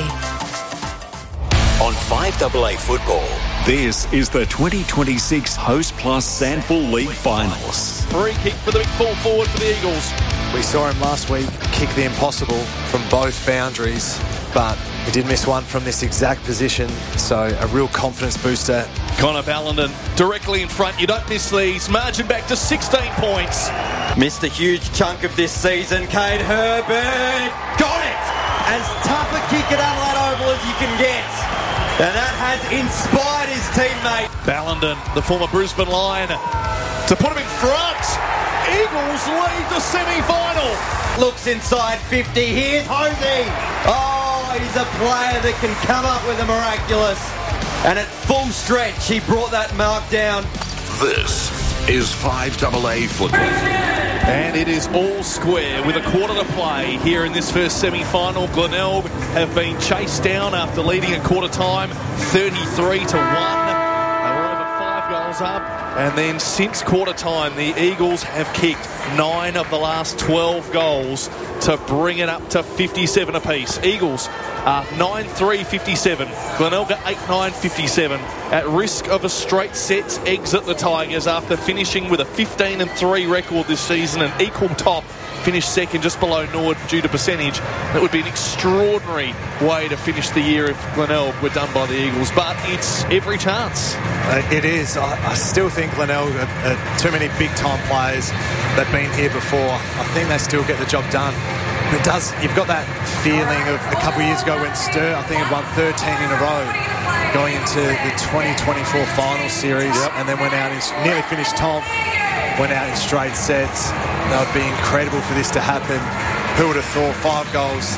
On 5AA Football, this is the 2026 Host Plus Sandful League Finals. Free kick for the big full forward for the Eagles. We saw him last week kick the impossible from both boundaries, but he did miss one from this exact position, so a real confidence booster. Connor Ballenden directly in front. You don't miss these. Margin back to 16 points. Missed a huge chunk of this season. Cade Herbert got it! As tough a kick at Adelaide Oval as you can get. And that has inspired his teammate. Ballenden, the former Brisbane Lion, to put him in front. Eagles lead the semi-final. Looks inside 50. Here's Hosey. Oh, he's a player that can come up with a miraculous. And at full stretch, he brought that mark down. This is 5AA Football. And it is all square with a quarter to play here in this first semi-final. Glenelg have been chased down after leading at quarter time 33-1. They were over 5 goals up. And then since quarter time, the Eagles have kicked 9 of the last 12 goals to bring it up to 57 apiece. Eagles are 9-3-57. Glenelg 8-9-57. At risk of a straight sets exit the Tigers after finishing with a 15-3 record this season, an equal top. Finished second just below Nord due to percentage. That would be an extraordinary way to finish the year if Glenelg were done by the Eagles, but it's every chance. It is. I still think Glenelg are too many big-time players that have been here before. I think they still get the job done. It does. You've got that feeling of a couple of years ago when Sturt, I think, had won 13 in a row going into the 2024 final series, and then went out and nearly finished Tom. Went out in straight sets. That would be incredible for this to happen. Who would have thought 5 goals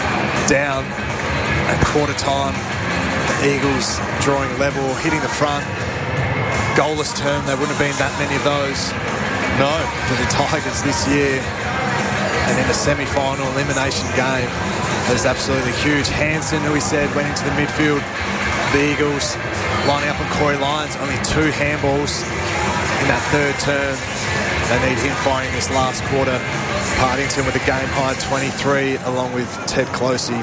down at quarter time? The Eagles drawing level, hitting the front. Goalless term, there wouldn't have been that many of those. No. For the Tigers this year. And in a semi-final elimination game, that is absolutely huge. Hansen, who we said went into the midfield. The Eagles lining up on Corey Lyons, only 2 handballs in that third term. They need him firing this last quarter. Partington with a game high 23, along with Ted Closey.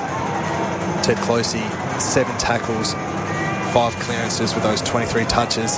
Ted Closey, 7 tackles, 5 clearances with those 23 touches.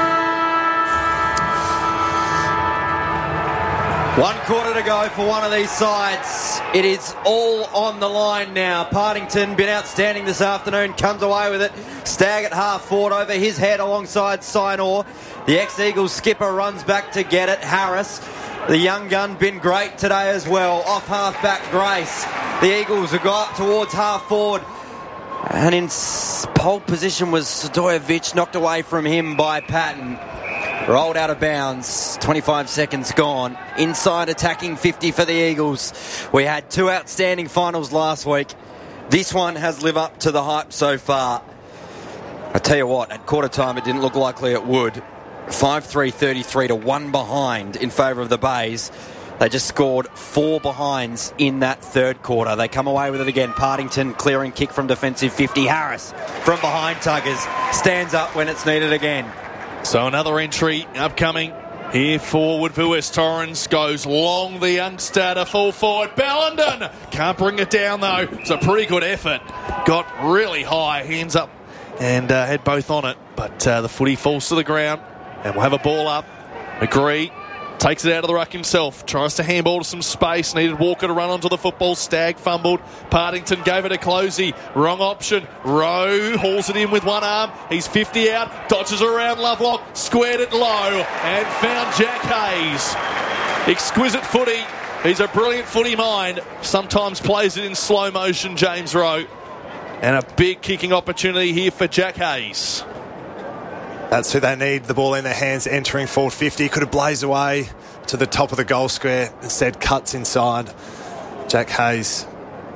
1 quarter to go for one of these sides. It is all on the line now. Partington been outstanding this afternoon, comes away with it. Stagg at half forward over his head alongside Sinor. The ex-Eagles skipper runs back to get it. Harris, the young gun, been great today as well. Off half back Grace. The Eagles have got up towards half forward. And in pole position was Stojovic, knocked away from him by Patton. Rolled out of bounds, 25 seconds gone. Inside attacking 50 for the Eagles. We had 2 outstanding finals last week. This one has lived up to the hype so far. I tell you what, at quarter time it didn't look likely it would. 5-3-33 to 1 behind in favour of the Bays. They just scored 4 behinds in that third quarter. They come away with it again. Partington clearing kick from defensive 50. Harris from behind Tuggers stands up when it's needed again. So another entry upcoming here for Woodville West Torrens. Goes long, the youngster to full forward. Ballenden can't bring it down though. It's a pretty good effort. Got really high, hands up and had both on it. But the footy falls to the ground and we'll have a ball up. McGree Takes it out of the ruck himself. Tries to handball to some space. Needed Walker to run onto the football. Stagg fumbled. Partington gave it to Closey. Wrong option. Rowe hauls it in with one arm. He's 50 out. Dodges around Lovelock. Squared it low. And found Jack Hayes. Exquisite footy. He's a brilliant footy mind. Sometimes plays it in slow motion, James Rowe. And a big kicking opportunity here for Jack Hayes. That's who they need. The ball in their hands, entering forward 50. Could have blazed away to the top of the goal square. Instead, cuts inside. Jack Hayes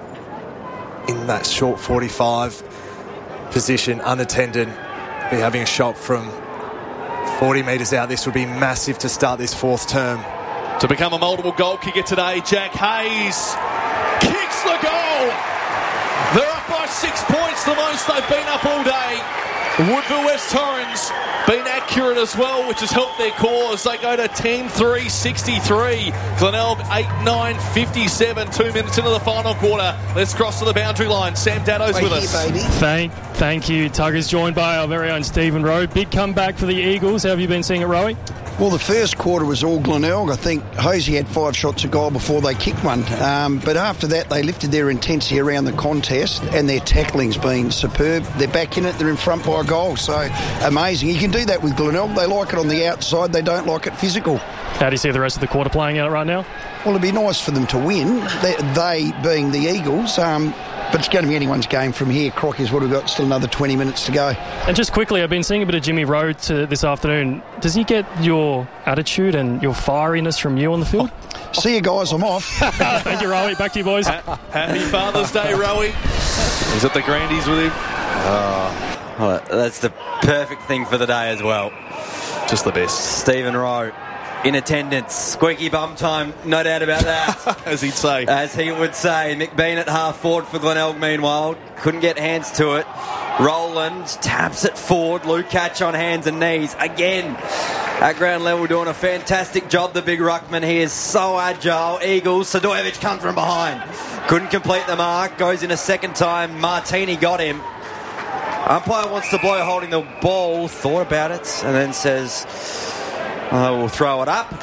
in that short 45 position, unattended. Be having a shot from 40 metres out. This would be massive to start this fourth term. To become a multiple goal kicker today, Jack Hayes kicks the goal. They're up by 6 points, the most they've been up all day. Woodville West Torrens been accurate as well, which has helped their cause. They go to 10-3-63. Glenelg 8-9-57. 2 minutes into the final quarter. Let's cross to the boundary line. Sam Daddo's with us. Thank you. Tuggers joined by our very own Stephen Rowe. Big comeback for the Eagles. How have you been seeing it, Rowe? Well, the first quarter was all Glenelg. I think Hosey had 5 shots a goal before they kicked one. But after that, they lifted their intensity around the contest, and their tackling's been superb. They're back in it. They're in front by a goal. So, amazing. You can do that with Glenelg. They like it on the outside. They don't like it physical. How do you see the rest of the quarter playing out right now? Well, it'd be nice for them to win, they being the Eagles. But it's going to be anyone's game from here. Crockies would have got still another 20 minutes to go. And just quickly, I've been seeing a bit of Jimmy Rowe this afternoon. Does he get your attitude and your fieriness from you on the field? See you guys, I'm off. Thank you, Rowie. Back to you, boys. Happy Father's Day, Rowie. He's at the Grandies with him. Well, that's the perfect thing for the day as well. Just the best. Stephen Rowe in attendance. Squeaky bum time, no doubt about that. As he'd say. As he would say. McBean at half forward for Glenelg, meanwhile. Couldn't get hands to it. Rowland taps it forward. Lukac on hands and knees. Again, at ground level, doing a fantastic job, the big ruckman. He is so agile. Eagles, Sadojevic comes from behind. Couldn't complete the mark. Goes in a second time. Martini got him. Umpire wants to blow holding the ball. Thought about it and then says, I will throw it up.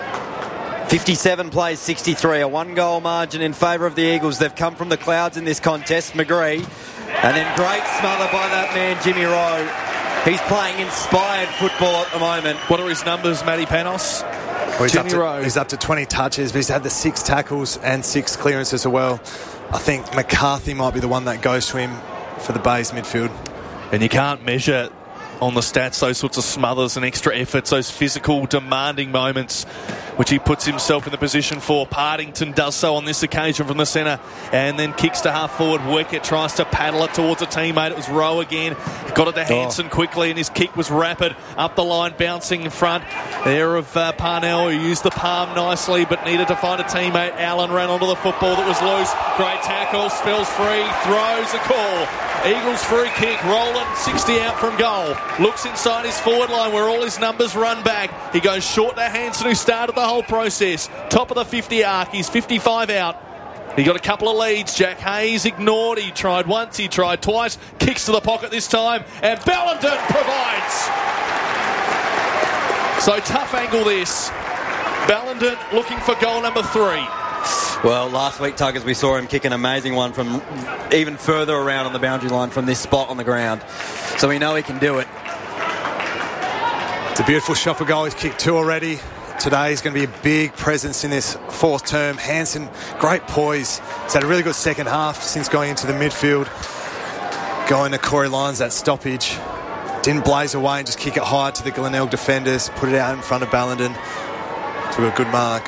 57 plays 63, a 1-goal margin in favour of the Eagles. They've come from the clouds in this contest. McGree, and then great smother by that man, Jimmy Rowe. He's playing inspired football at the moment. What are his numbers, Matty Panos? Well, he's up to 20 touches, but he's had the 6 tackles and 6 clearances as well. I think McCarthy might be the one that goes to him for the Bays midfield. And you can't measure on the stats those sorts of smothers and extra efforts, those physical demanding moments which he puts himself in the position for. Partington does so on this occasion from the centre and then kicks to half forward. Wicket tries to paddle it towards a teammate. It was Rowe again. Got it to Hanson quickly and his kick was rapid. Up the line, bouncing in front there of Parnell, who used the palm nicely but needed to find a teammate. Allen ran onto the football that was loose. Great tackle, spills free, throws a call. Eagles free kick. Rowland 60 out from goal. Looks inside his forward line where all his numbers run back. He goes short to Hanson, who started the whole process. Top of the 50 arc. He's 55 out. He got a couple of leads. Jack Hayes ignored. He tried once, he tried twice. Kicks to the pocket this time. And Ballenden provides. So tough angle this. Ballenden looking for goal number 3. Well, last week, Tuggers, we saw him kick an amazing one from even further around on the boundary line from this spot on the ground. So we know he can do it. It's a beautiful shot for goal. He's kicked 2 already. Today he's going to be a big presence in this fourth term. Hanson, great poise. He's had a really good second half since going into the midfield. Going to Corey Lyons, that stoppage. Didn't blaze away and just kick it high to the Glenelg defenders. Put it out in front of Ballenden to a good mark.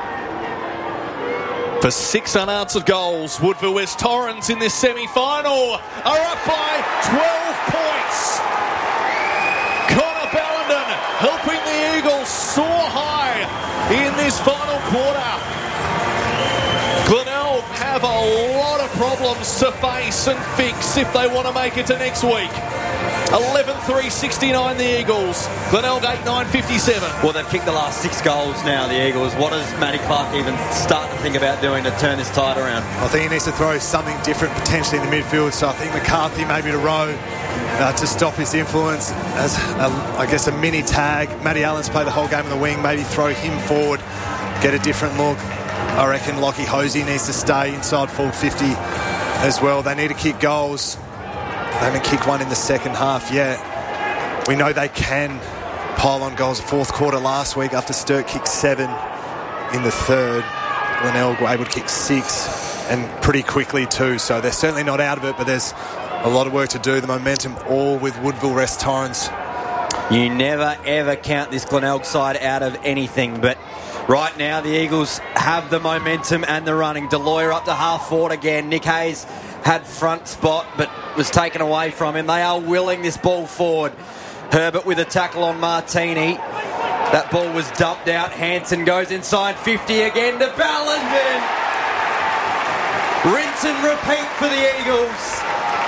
For 6 unanswered goals, Woodville West Torrens in this semi-final are up by 12 points. Connor Ballenden helping the Eagles soar high in this final quarter. Glenelg have a lot of problems to face and fix if they want to make it to next week. 11-3-69 the Eagles. Glenelg 8-9-57. Well, they've kicked the last 6 goals now, the Eagles. What does Matty Clark even start to think about doing to turn this tide around? I think he needs to throw something different potentially in the midfield. So I think McCarthy maybe to Rowe. to stop his influence as, I guess, a mini tag. Matty Allen's played the whole game on the wing. Maybe throw him forward, get a different look. I reckon Lockie Hosey needs to stay inside forward 50 as well. They need to kick goals. They haven't kicked one in the second half yet. We know they can pile on goals. Fourth quarter last week after Sturt kicked 7 in the third. Glenelg were able to kick 6 and pretty quickly too. So they're certainly not out of it, but there's a lot of work to do. The momentum all with Woodville West Torrens. You never ever count this Glenelg side out of anything, but right now the Eagles have the momentum and the running. Deloyer up to half forward again. Nick Hayes had front spot but was taken away from him. They are willing this ball forward. Herbert with a tackle on Martini. That ball was dumped out. Hansen goes inside 50 again to Ballenden. Rinse and repeat for the Eagles.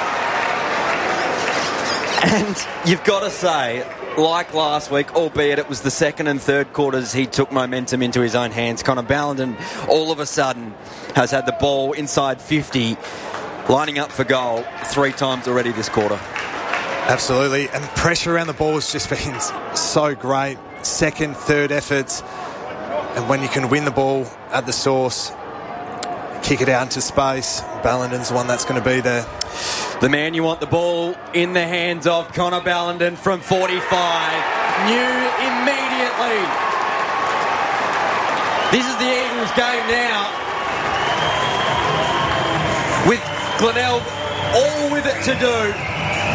And you've got to say, like last week, albeit it was the second and third quarters, he took momentum into his own hands. Connor Ballenden all of a sudden has had the ball inside 50, lining up for goal 3 times already this quarter. Absolutely, and pressure around the ball has just been so great. Second, third efforts, and when you can win the ball at the source, kick it out into space, Ballenden's the one that's going to be there. The man you want the ball in the hands of, Connor Ballenden from 45. Knew immediately. This is the Eagles game now. With Glenelg all with it to do.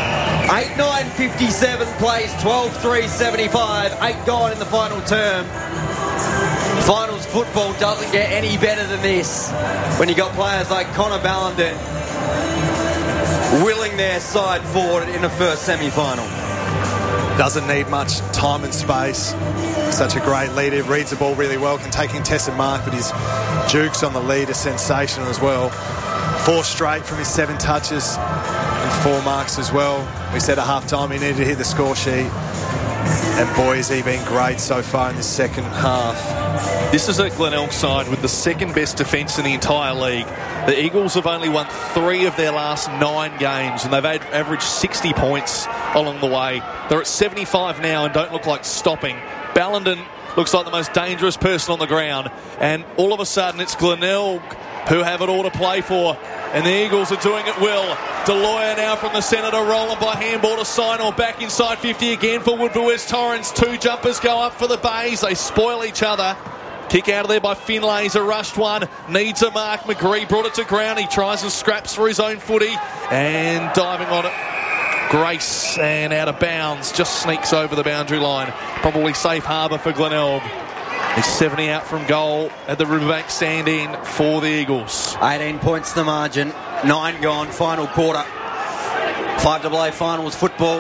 8-9-57 plays, 12-3-75, 8 gone in the final term. Finals football doesn't get any better than this when you got players like Connor Ballenden willing their side forward in the first semi-final. Doesn't need much time and space. Such a great leader, reads the ball really well, can take contested mark, but his jukes on the lead are sensational as well. 4 straight from his 7 touches and 4 marks as well. We said at half-time he needed to hit the score sheet, and boy has he been great so far in the second half. This is a Glenelg side with the second best defence in the entire league. The Eagles have only won 3 of their last 9 games, and they've averaged 60 points along the way. They're at 75 now and don't look like stopping. Ballenden looks like the most dangerous person on the ground, and all of a sudden it's Glenelg who have it all to play for, and the Eagles are doing it well. Deloyer now from the centre to Roland by handball to Sinor, back inside 50 again for Woodville West Torrens. 2 jumpers go up for the Bays, they spoil each other. Kick out of there by Finlay's a rushed one, needs a mark. McGree brought it to ground, he tries and scraps for his own footy, and diving on it, Grace, and out of bounds, just sneaks over the boundary line. Probably safe harbour for Glenelg. He's 70 out from goal at the Riverbank stand-in for the Eagles. 18 points the margin, 9 gone, final quarter. 5AA finals football.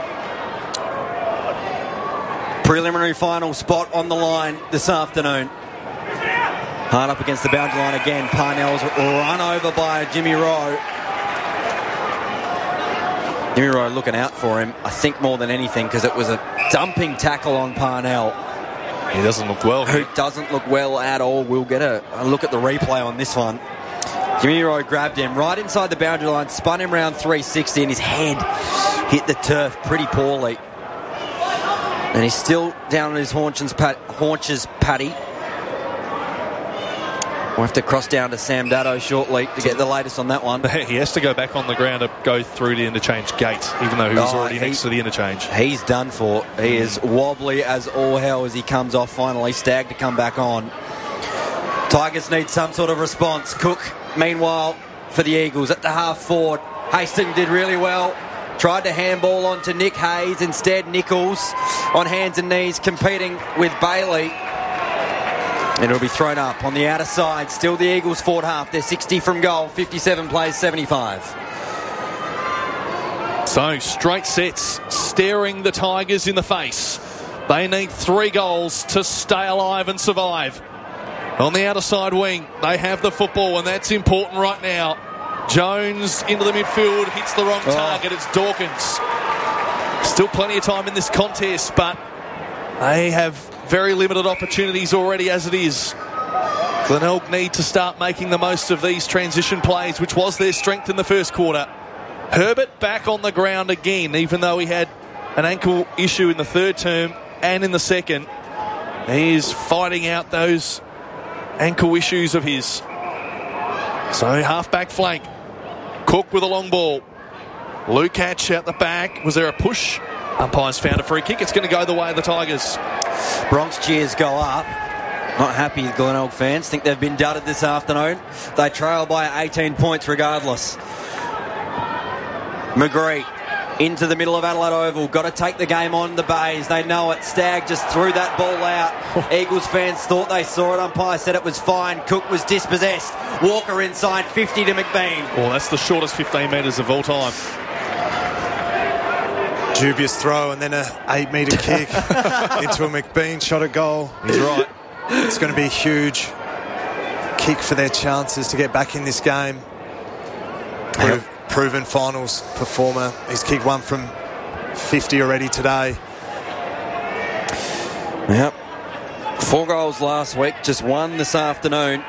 Preliminary final spot on the line this afternoon. Hard up against the boundary line again. Parnell's run over by Jimmy Rowe. Jimmy Rowe looking out for him, I think more than anything, because it was a dumping tackle on Parnell. He doesn't look well. Who doesn't look well at all. We'll get a look at the replay on this one. Jimmy Rowe grabbed him right inside the boundary line, spun him around 360, and his head hit the turf pretty poorly. And he's still down on his haunches, Paddy. We'll have to cross down to Sam Dado shortly to get the latest on that one. He has to go back on the ground to go through the interchange gate, even though he was already next to the interchange. He's done for. He is wobbly as all hell as he comes off finally. Stagg to come back on. Tigers need some sort of response. Cook, meanwhile, for the Eagles at the half forward. Hastings did really well. Tried to handball onto Nick Hayes. Instead, Nichols on hands and knees competing with Bailey. And it'll be thrown up on the outer side. Still the Eagles forward half. They're 60 from goal. 57 plays 75. So, straight sets staring the Tigers in the face. They need 3 goals to stay alive and survive. On the outer side wing, they have the football, and that's important right now. Jones into the midfield, hits the wrong target. It's Dawkins. Still plenty of time in this contest, but they have very limited opportunities already as it is. Glenelg need to start making the most of these transition plays, which was their strength in the first quarter. Herbert back on the ground again, even though he had an ankle issue in the third term and in the second. He's fighting out those ankle issues of his. So half-back flank. Cook with a long ball. Lukac out the back. Was there a push? Umpires found a free kick. It's going to go the way of the Tigers. Bronx cheers go up. Not happy, Glenelg fans. Think they've been dudded this afternoon. They trail by 18 points regardless. McGree into the middle of Adelaide Oval. Got to take the game on the Bays. They know it. Stagg just threw that ball out. Eagles fans thought they saw it. Umpire said it was fine. Cook was dispossessed. Walker inside 50 to McBean. Well, that's the shortest 15 metres of all time. Dubious throw and then an 8-metre kick into a McBean shot at goal. He's right. It's going to be a huge kick for their chances to get back in this game. Proven finals performer. He's kicked one from 50 already today. Yep. 4 goals last week, just 1 this afternoon.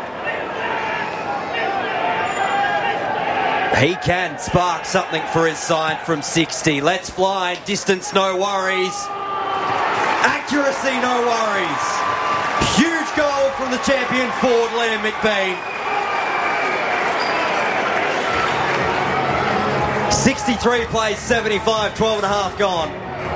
He can spark something for his side from 60. Let's fly. Distance, no worries. Accuracy, no worries. Huge goal from the champion forward, Liam McBean. 63 plays, 75, 12 and a half gone.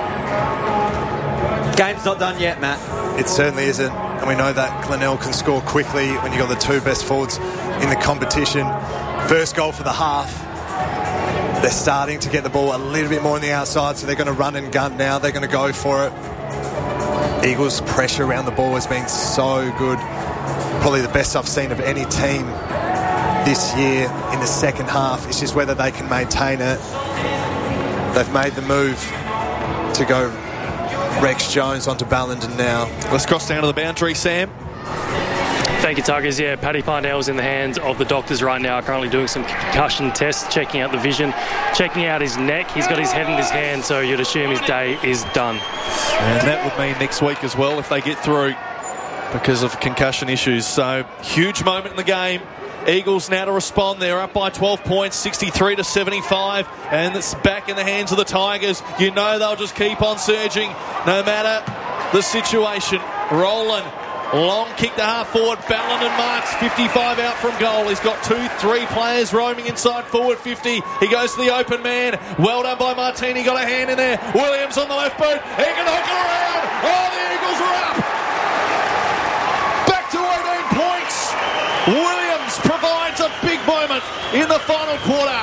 Game's not done yet, Matt. It certainly isn't. And we know that Glenelg can score quickly when you've got the 2 best forwards in the competition. First goal for the half. They're starting to get the ball a little bit more on the outside, so they're going to run and gun now. They're going to go for it. Eagles' pressure around the ball has been so good. Probably the best I've seen of any team this year in the second half. It's just whether they can maintain it. They've made the move to go Rex Jones onto Ballenden now. Let's cross down to the boundary, Sam. Thank you, Tuggers. Yeah, Paddy Parnell's in the hands of the doctors right now, currently doing some concussion tests, checking out the vision, checking out his neck. He's got his head in his hand, so you'd assume his day is done. And that would mean next week as well if they get through because of concussion issues. So, huge moment in the game. Eagles now to respond. They're up by 12 points, 63 to 75, and it's back in the hands of the Tigers. You know they'll just keep on surging no matter the situation. Roland, long kick to half forward. Ballenden marks 55 out from goal. He's got 2-3 players roaming inside forward 50. He goes to the open man. Well done by Martini. Got a hand in there. Williams on the left boot. He can hook it around. Oh, the Eagles are up. Back to 18 points. Williams provides a big moment in the final quarter.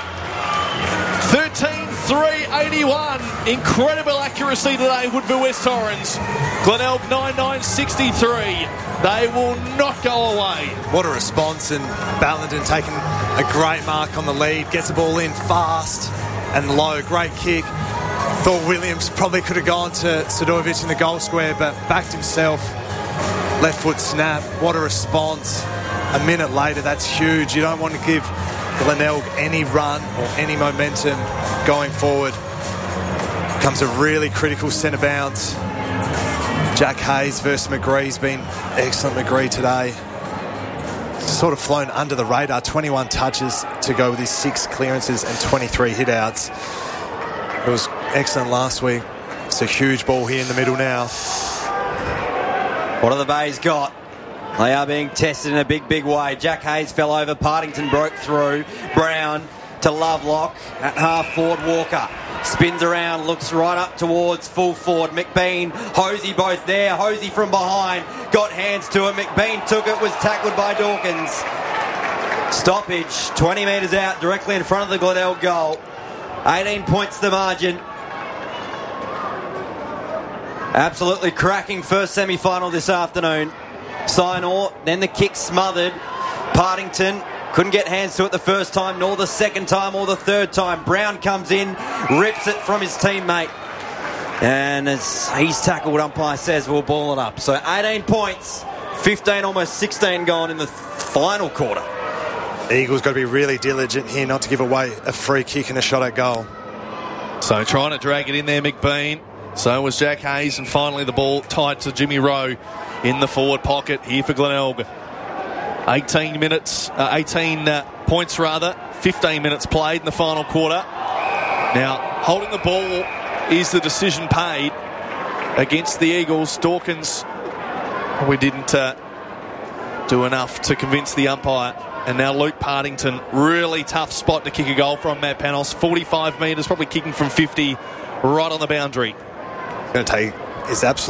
13-3-81. Incredible accuracy today, Woodville West Torrens. Glenelg 9-9-63. They will not go away. What a response, and Ballenden taking a great mark on the lead. Gets the ball in fast and low. Great kick. Thought Williams probably could have gone to Sadovic in the goal square, but backed himself. Left foot snap. What a response. A minute later, that's huge. You don't want to give Glenelg any run or any momentum going forward. Comes a really critical centre bounce. Jack Hayes versus McGree's been excellent. McGree today. Sort of flown under the radar. 21 touches to go with his 6 clearances and 23 hit-outs. It was excellent last week. It's a huge ball here in the middle now. What have the Bays got? They are being tested in a big, big way. Jack Hayes fell over. Partington broke through. Brown to Lovelock at half forward. Walker spins around, looks right up towards full forward. McBean, Hosey both there. Hosey from behind. Got hands to it. McBean took it. Was tackled by Dawkins. Stoppage. 20 metres out, directly in front of the Glenelg goal. 18 points the margin. Absolutely cracking first semi-final this afternoon. Signor, then the kick smothered. Partington couldn't get hands to it the first time, nor the second time, or the third time. Brown comes in, rips it from his teammate. And as he's tackled, umpire says we'll ball it up. So 18 points, 15, almost 16 gone in the final quarter. Eagles got to be really diligent here not to give away a free kick and a shot at goal. So trying to drag it in there, McBean. So was Jack Hayes, and finally the ball tied to Jimmy Rowe in the forward pocket here for Glenelg. 18 points, 15 minutes played in the final quarter. Now, holding the ball is the decision paid against the Eagles. Dawkins probably didn't do enough to convince the umpire. And now Luke Partington, really tough spot to kick a goal from, Matt Panos. 45 metres, probably kicking from 50, right on the boundary. Going to take his absolute